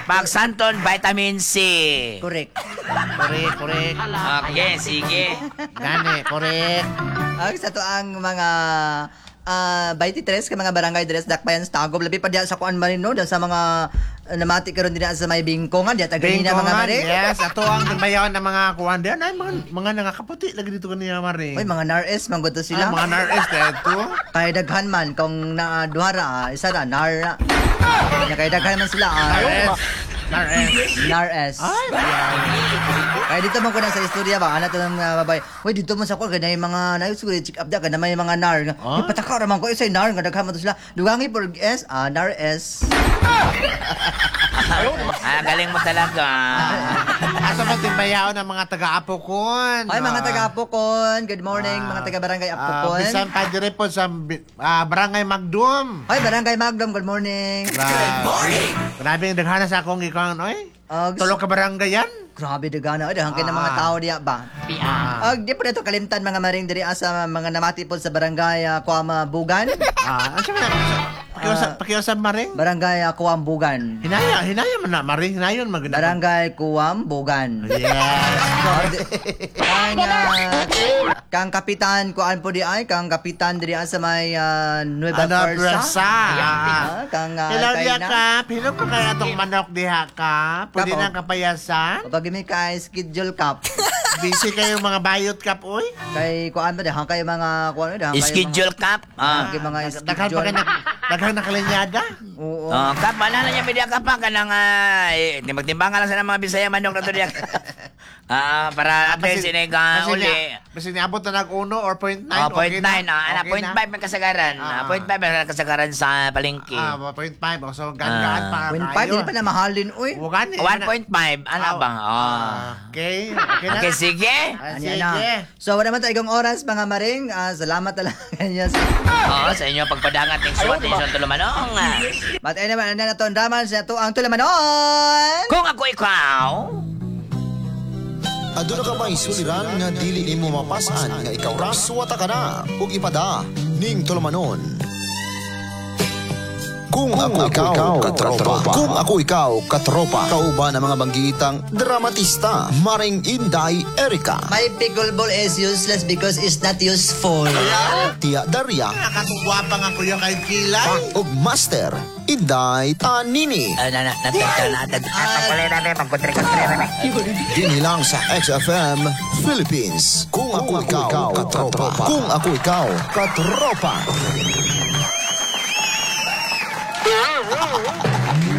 Pagsanton, vitamin C. Correct. Correct. Okay, sige. Gani, correct. Sa to ang mga 23 ka mga barangay dress dakbayan sa Tagum labi pa diya sa kuan marino diya sa mga namati karon diya sa may bingkongan diya taganina mga mare. Yes, ato ang nagbayawan ng mga kuwan diyan ay mga nangakaputi lagi dito kanina mare. Oy mga nares manggoto sila. Mga nares dito. Kay daghan man kung na duhara isa na nar. Kay daghan man sila. Nares. Ay, Kaya dito man ko na sa istorya ba, anak to ng babae. Uy, dito man sa ko, ganyan yung mga, siguro check up da, ganyan may mga nar. Pataka naman ko, isa'y nar, nga daghan mo to sila. Dugangi por S, nar S. Galing mo talaga. asa man timbayawan ng mga taga-Apokon. Ay, mga taga-Apokon, good morning, mga taga-barangay Apokon. Bisan pa dire po sa Barangay Magdum. Ay, barangay Magdom, good morning. Grabe ang daghana sa akong ikaw, oy. Tulo ka barangay yan? Grabe dagana, ay, hangkin ng mga tao diya ba? Di po na ito kalimtan mga maring diri sa mga namati po sa barangay Kuama Bugan. Ano siya pakiusap maring? Barangay Kuam Bugan. Hinaya man na, maring hinayon maganda. Barangay Kuam Bugan. Yes. Kang kapitan kuan po di ay kang kapitan diri sa may Nueva Versa. Kang Hello diha kay ka, pino ko kaya itong manok diha ka? Pwede Kapo. na kapayasan? pag mi kay schedule cup Busy kayong mga bayot kap, oy? kay kuan ba dahang kay mga kuan dahang kay Schedule cap. kay mga Daghan pa schedule. daghang nakalinyada? Oo. Kap, wala na niya media ka pa. Kanang, magtimbangan lang sa mga Bisaya manok na to diya. Para at least sinega uli. Basta niabot na nag-1 or 0.9, 0.9, okay na? 0.5 ang kasagaran. 0.5 ang kasagaran sa palengke. 0.5. So, gaan-gaan pa Win kayo. pa di pa na mahalin uy. O, gani. 1.5, ano ba? Okay. Okay na. Okay, sige. Anya Sige. na. So wala man tayong oras mga maring. Salamat talaga kanya sa Sa inyo pagpadangat ng suwat ng isang tulumanong. But anyway, na to andaman sa to ang tulamanon. Kung ako ikaw, Aduna ka ba'y suliran nga dili nimo mapasan nga ikaw ras wata ka na ug ipada ning tulumanon. Kung ako ikaw, katropa. Kung ako ikaw, katropa. Kauban ang mga banggitang dramatista, Maring Inday Erika. My pickleball is useless because it's not useful. Tia Daria. Nakatugwapa nga kuya kay Kilay. Ug Master Inday Tanini. Dinilang sa XFM Philippines. Kung ako ikaw, katropa. Kung ako ikaw, katropa.